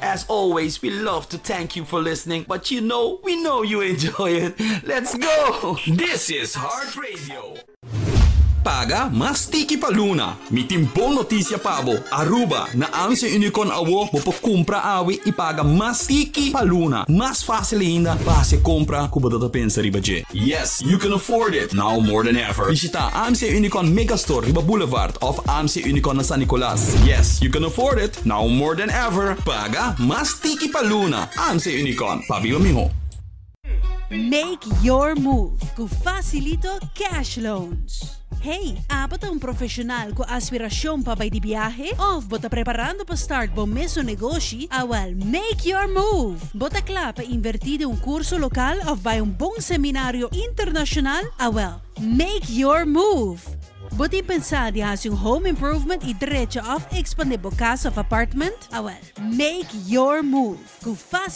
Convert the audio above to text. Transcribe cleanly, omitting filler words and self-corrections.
As always, we love to thank you for listening, but we know you enjoy it. Let's go! This is Heart Radio. Paga mas tiki pa Luna. Mi timpong notisya pabo. Aruba na ang sa Unicon awo mo po kumpra awi ipaga mas tiki pa Luna. Mas fácil ainda base compra kuba data pensa riba je. Yes, you can afford it now more than ever. Visita AMC Unicon Megastore Riba Boulevard of AMC Unicon na San Nicolas. Yes, you can afford it now more than ever. Paga mas tiki pa Luna. AMC Unicon. Pabiba miho. Make your move com Facilito Cash Loans. Hey, apat ang profesional ko aspirasyon pa ba di biyahe? Of bota preparando pa start bom meso negosyo? Awal, make your move! Bota kla pa invertido un kurso lokal of ba yung bong seminaryo internasyonal? Awal, make your move! Bota pensar di has yung home improvement i diretso of expandable casa of apartment? Awal, make your move! Kung